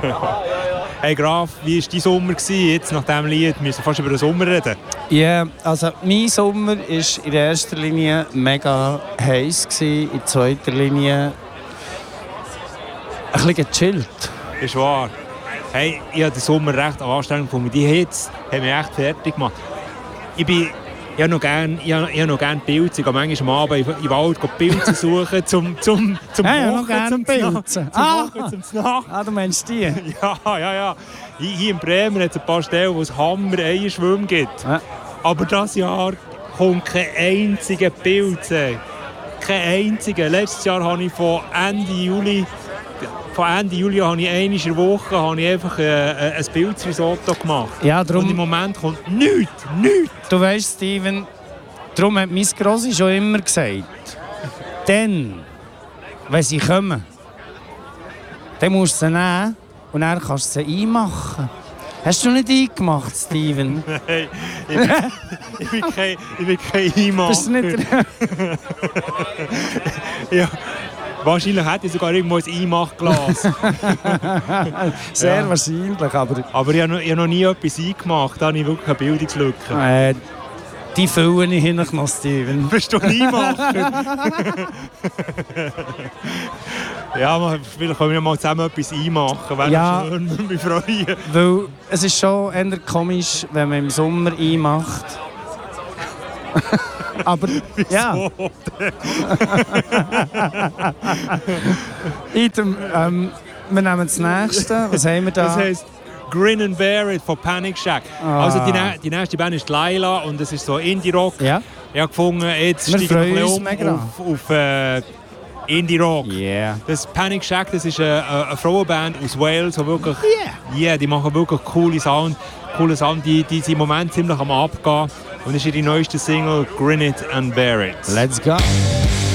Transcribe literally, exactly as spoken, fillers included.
Hey Graf, wie war dein Sommer jetzt nach diesem Lied? Wir müssen fast über den Sommer reden. Ja, yeah, also mein Sommer war in erster Linie mega heiß, in zweiter Linie ein bisschen gechillt. Ist wahr. Hey, ich habe den Sommer recht anstrengend gefunden. Die Hitze haben mich echt fertig gemacht. Ich bin... Ich habe noch gerne gern Pilze. Ich gehe manchmal am Abend in den Wald Pilze suchen, zum zum zum hey, Kochen, ja, zum Pilze. Zum Ah. Kochen, zum Snack. Ah, du meinst die? Ja, ja, ja. Hier in Bremen hat es ein paar Stellen, wo es Hammer-Eierschwimmen gibt. Ja. Aber dieses Jahr kommt kein einziger Pilz. Kein einziger. Letztes Jahr habe ich von Ende Juli... Von Ende Juli habe ich einmal in der Woche habe ich einfach äh, ein Pilzrisotto gemacht. Ja, drum, und im Moment kommt nichts, nichts. Du weißt, Steven, darum hat mein Grossi schon immer gesagt, dann, wenn sie kommen, dann musst du sie nehmen und dann kannst du sie einmachen. Hast du nicht eingemacht, Steven? Nein, ich bin, ich bin kein, ich bin kein Einmacher. Bist du nicht... ja. Wahrscheinlich hätte ich sogar irgendwo ein Einmachglas. Sehr ja. wahrscheinlich, aber... Aber ich habe noch, ich habe noch nie etwas eingemacht, da habe ich wirklich eine Bildungslücke. Äh, die füllen ich hinten noch, Steven. Bist du ein Einmacher? ja, man, vielleicht können wir mal zusammen etwas einmachen, wäre ja, schön, würde mich freuen. Weil es ist schon eher komisch, wenn man im Sommer einmacht. Aber ja. Item, ähm, wir nehmen das nächste. Was haben wir da? Das heisst Grin and Bear It von Panic Shack. Ah. Also die, die nächste Band ist Laila und das ist so Indie-Rock. Ja. Ich habe gefunden, jetzt steige ich um auf, auf äh, Indie-Rock. Yeah. Das Panic Shack, das ist eine, eine Frauenband aus Wales, die wirklich, yeah. yeah, die machen wirklich coole Sound. Coole Sound, die, die sind im Moment ziemlich am Abgehen. Und das ist die neueste Single Grin It and Bear It. Let's go!